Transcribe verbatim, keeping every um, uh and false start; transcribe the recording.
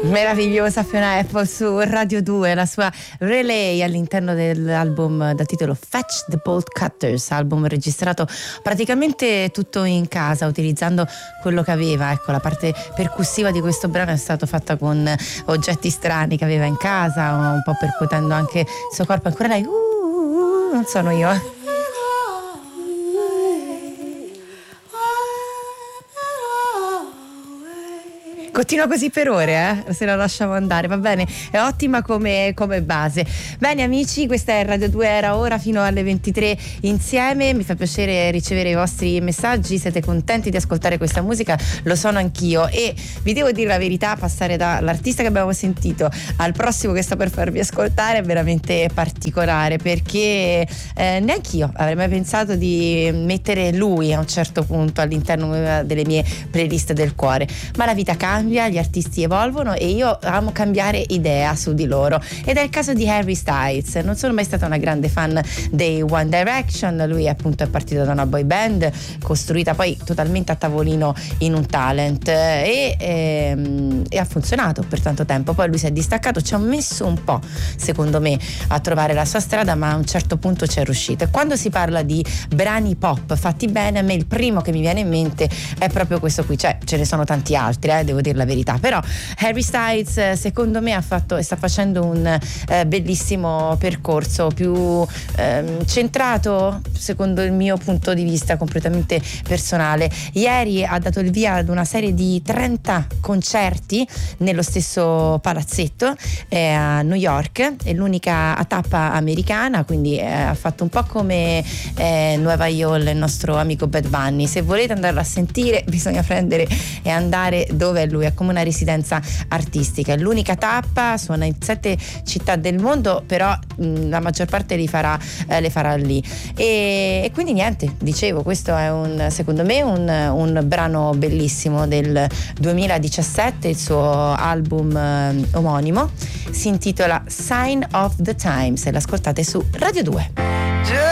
Meravigliosa Fiona Apple su Radio due, la sua relay all'interno dell'album dal titolo Fetch the Bolt Cutters, album registrato praticamente tutto in casa utilizzando quello che aveva. Ecco, la parte percussiva di questo brano è stata fatta con oggetti strani che aveva in casa, un po' percuotendo anche il suo corpo. Ancora lei, uh, uh, uh, non sono io, eh. Continua così per ore, eh? Se la lasciamo andare, va bene, è ottima come, come base. Bene amici, questa è Radio due Era Ora fino alle ventitré insieme. Mi fa piacere ricevere i vostri messaggi, siete contenti di ascoltare questa musica? Lo sono anch'io, e vi devo dire la verità, passare dall'artista che abbiamo sentito al prossimo che sto per farvi ascoltare è veramente particolare, perché eh, neanch'io avrei mai pensato di mettere lui a un certo punto all'interno delle mie playlist del cuore, ma la vita cambia, gli artisti evolvono e io amo cambiare idea su di loro, ed è il caso di Harry Styles. Non sono mai stata una grande fan dei One Direction, lui appunto è partito da una boy band costruita poi totalmente a tavolino in un talent e, e, e ha funzionato per tanto tempo. Poi lui si è distaccato, ci ha messo un po' secondo me a trovare la sua strada, ma a un certo punto ci è riuscito. E quando si parla di brani pop fatti bene, a me il primo che mi viene in mente è proprio questo qui, cioè ce ne sono tanti altri, eh, devo dire la verità, però Harry Styles secondo me ha fatto e sta facendo un eh, bellissimo percorso, più eh, centrato secondo il mio punto di vista completamente personale. Ieri ha dato il via ad una serie di trenta concerti nello stesso palazzetto eh, a New York, è l'unica tappa americana, quindi eh, ha fatto un po' come eh, Nueva York il nostro amico Bad Bunny. Se volete andarlo a sentire bisogna prendere e andare dove è lui, è come una residenza artistica, è l'unica tappa, suona in sette città del mondo, però mh, la maggior parte li farà, eh, le farà lì, e, e quindi niente, dicevo, questo è un, secondo me un, un brano bellissimo del duemiladiciassette, il suo album eh, omonimo si intitola Sign of the Times e l'ascoltate su Radio due.